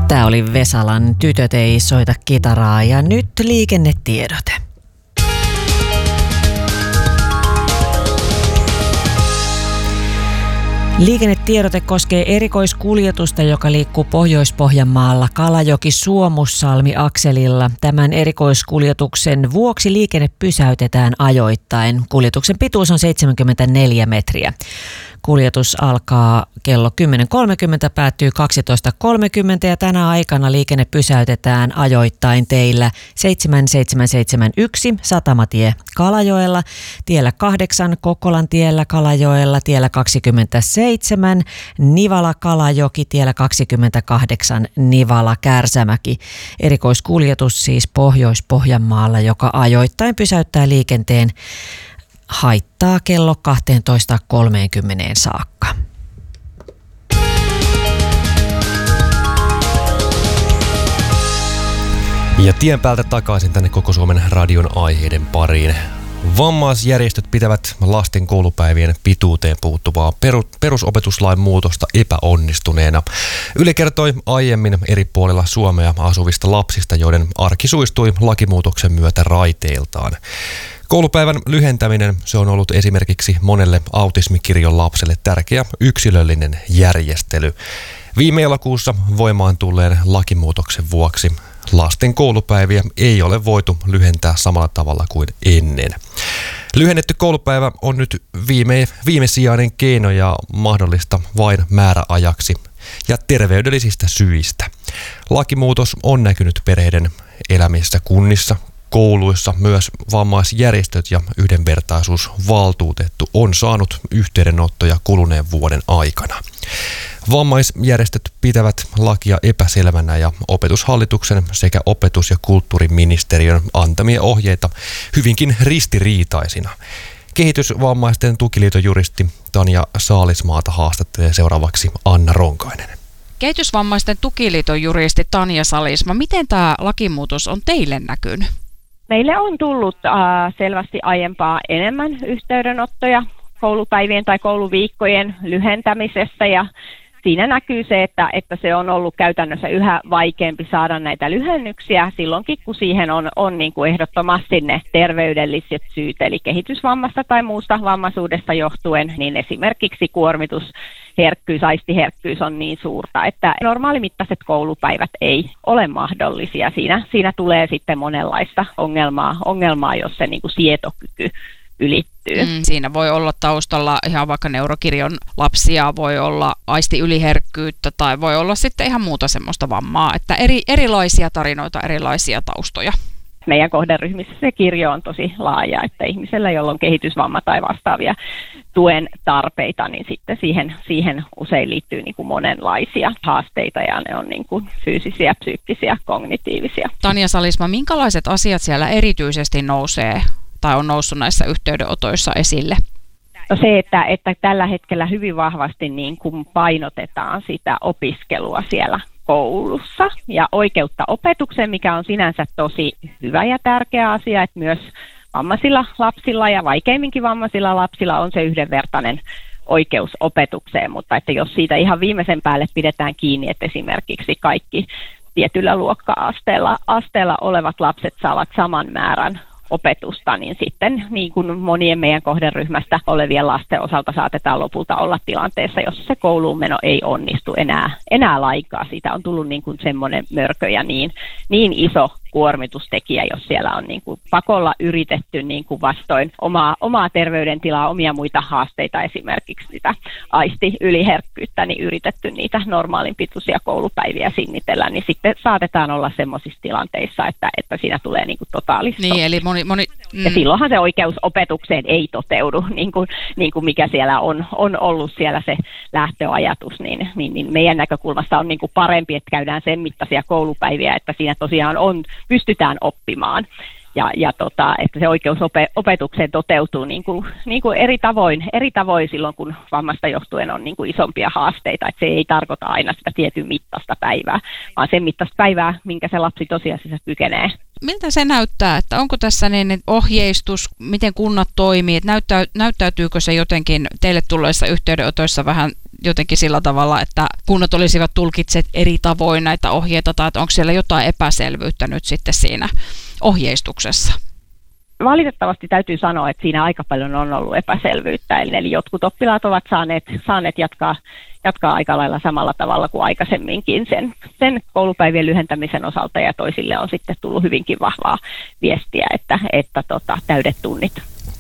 Tämä oli Vesalan Tytöt ei soita kitaraa ja nyt liikennetiedote. Liikennetiedote koskee erikoiskuljetusta, joka liikkuu Pohjois-Pohjanmaalla Kalajoki-Suomussalmi-akselilla. Tämän erikoiskuljetuksen vuoksi liikenne pysäytetään ajoittain. Kuljetuksen pituus on 74 metriä. Kuljetus alkaa kello 10.30, päättyy 12.30 ja tänä aikana liikenne pysäytetään ajoittain teillä 7771 Satamatie Kalajoella, tiellä 8 Kokkolan tiellä Kalajoella, tiellä 27 Nivala Kalajoki, tiellä 28 Nivala Kärsämäki. Erikoiskuljetus siis Pohjois-Pohjanmaalla, joka ajoittain pysäyttää liikenteen haittaa kello 12.30 saakka. Ja tien päältä takaisin tänne Koko Suomen radion aiheiden pariin. Vammaisjärjestöt pitävät lasten koulupäivien pituuteen puuttuvaa perusopetuslain muutosta epäonnistuneena. Yle kertoi aiemmin eri puolilla Suomea asuvista lapsista, joiden arki suistui lakimuutoksen myötä raiteiltaan. Koulupäivän lyhentäminen, se on ollut esimerkiksi monelle autismikirjon lapselle tärkeä yksilöllinen järjestely. Viime elokuussa voimaan tulleen lakimuutoksen vuoksi lasten koulupäiviä ei ole voitu lyhentää samalla tavalla kuin ennen. Lyhennetty koulupäivä on nyt viimesijainen keino ja mahdollista vain määräajaksi ja terveydellisistä syistä. Lakimuutos on näkynyt perheiden elämissä kunnissa, kouluissa. Myös vammaisjärjestöt ja yhdenvertaisuusvaltuutettu on saanut yhteydenottoja kuluneen vuoden aikana. Vammaisjärjestöt pitävät lakia epäselvänä ja Opetushallituksen sekä opetus- ja kulttuuriministeriön antamia ohjeita hyvinkin ristiriitaisina. Kehitysvammaisten tukiliiton juristi Tanja Saalismaata haastattelee seuraavaksi Anna Ronkainen. Kehitysvammaisten tukiliiton juristi Tanja Saalisma, miten tämä lakimuutos on teille näkynyt? Meille on tullut selvästi aiempaa enemmän yhteydenottoja koulupäivien tai kouluviikkojen lyhentämisestä ja siinä näkyy se, että se on ollut käytännössä yhä vaikeampi saada näitä lyhennyksiä silloinkin, kun siihen on niin kuin ehdottomasti ne terveydelliset syyt, eli kehitysvammasta tai muusta vammaisuudesta johtuen, niin esimerkiksi kuormitusherkkyys, aistiherkkyys on niin suurta, että normaalimittaiset koulupäivät ei ole mahdollisia. Siinä tulee sitten monenlaista ongelmaa jos se niin kuin sietokyky ylittyy. Siinä voi olla taustalla ihan vaikka neurokirjon lapsia, voi olla aistiyliherkkyyttä tai voi olla sitten ihan muuta semmoista vammaa, että erilaisia tarinoita, erilaisia taustoja. Meidän kohderyhmissä se kirjo on tosi laaja, että ihmisellä, jolla on kehitysvamma tai vastaavia tuen tarpeita, niin sitten siihen usein liittyy niin kuin monenlaisia haasteita ja ne on niin kuin fyysisiä, psyykkisiä, kognitiivisia. Tanja Saalisma, minkälaiset asiat siellä erityisesti nousee tai on noussut näissä yhteydenotoissa esille? No se, että tällä hetkellä hyvin vahvasti niin kuin painotetaan sitä opiskelua siellä koulussa ja oikeutta opetukseen, mikä on sinänsä tosi hyvä ja tärkeä asia, että myös vammaisilla lapsilla ja vaikeimminkin vammaisilla lapsilla on se yhdenvertainen oikeus opetukseen, mutta että jos siitä ihan viimeisen päälle pidetään kiinni, että esimerkiksi kaikki tietyllä luokka-asteella olevat lapset saavat saman määrän opetusta, niin sitten niin kuin monien meidän kohderyhmästä olevien lasten osalta saatetaan lopulta olla tilanteessa, jossa se kouluun meno ei onnistu enää lainkaan. Siitä on tullut niin kuin semmoinen mörkö ja niin iso kuormitustekijä, jos siellä on niin kuin pakolla yritetty niin kuin vastoin omaa terveydentilaa, omia muita haasteita, esimerkiksi sitä aistiyliherkkyyttä, niin yritetty niitä normaalin pituisia koulupäiviä sinnitellä, niin sitten saatetaan olla semmoisissa tilanteissa, että siinä tulee niin kuin totaalista. Niin, eli Ja silloinhan se oikeus opetukseen ei toteudu, niin kuin mikä siellä on ollut siellä se lähtöajatus, niin meidän näkökulmasta on niin kuin parempi, että käydään sen mittaisia koulupäiviä, että siinä tosiaan pystytään oppimaan. Ja että se oikeus opetukseen toteutuu niin kuin eri tavoin silloin, kun vammasta johtuen on niin kuin isompia haasteita. Että se ei tarkoita aina sitä tietyn mittaista päivää, vaan sen mittaista päivää, minkä se lapsi tosiasiassa Miltä se näyttää, että onko tässä niin ohjeistus, miten kunnat toimii, että näyttäytyykö se jotenkin teille tulleissa yhteydenotoissa vähän jotenkin sillä tavalla, että kunnat olisivat tulkitseet eri tavoin näitä ohjeita, tai onko siellä jotain epäselvyyttä nyt sitten siinä ohjeistuksessa? Valitettavasti täytyy sanoa, että siinä aika paljon on ollut epäselvyyttä, eli jotkut oppilaat ovat saaneet jatkaa aika lailla samalla tavalla kuin aikaisemminkin sen koulupäivien lyhentämisen osalta, ja toisille on sitten tullut hyvinkin vahvaa viestiä, että täydet tunnit.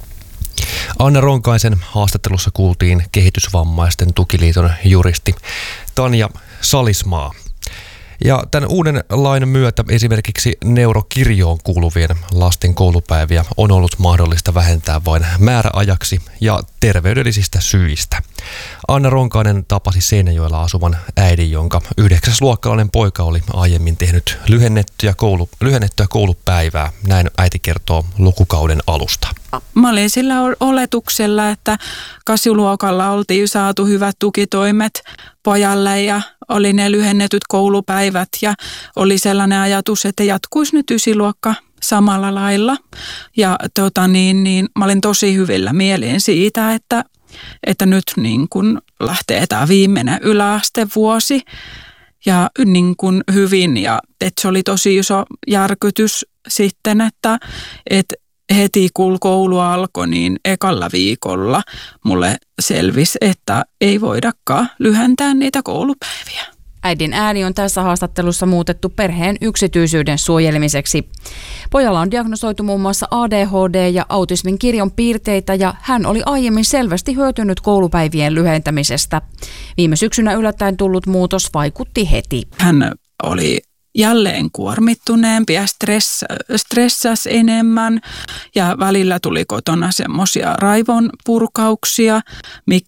Anna Ronkaisen haastattelussa kuultiin Kehitysvammaisten tukiliiton juristi Tanja Salismaa. Ja tämän uuden lain myötä esimerkiksi neurokirjoon kuuluvien lasten koulupäiviä on ollut mahdollista vähentää vain määräajaksi ja terveydellisistä syistä. Anna Ronkainen tapasi Seinäjoella asuvan äidin, jonka 9-luokkalainen poika oli aiemmin tehnyt lyhennettyä koulupäivää. Näin äiti kertoo lukukauden alusta. Mä olin sillä oletuksella, että 8-luokalla oltiin saatu hyvät tukitoimet pojalle ja oli ne lyhennetyt koulupäivät ja oli sellainen ajatus, että jatkuisi nyt 9-luokka samalla lailla. Ja mä olin tosi hyvillä mielin siitä, että nyt niin kun lähtee tämä viimeinen yläastevuosi ja niin kun hyvin. Ja että se oli tosi iso järkytys sitten, että heti kun koulu alkoi, niin ekalla viikolla mulle selvisi, että ei voidakaan lyhentää niitä koulupäiviä. Äidin ääni on tässä haastattelussa muutettu perheen yksityisyyden suojelemiseksi. Pojalla on diagnosoitu muun muassa ADHD ja autismin kirjon piirteitä ja hän oli aiemmin selvästi hyötynyt koulupäivien lyhentämisestä. Viime syksynä yllättäen tullut muutos vaikutti heti. Hän oli jälleen kuormittuneempi ja stressasi enemmän ja välillä tuli kotona semmoisia raivon purkauksia,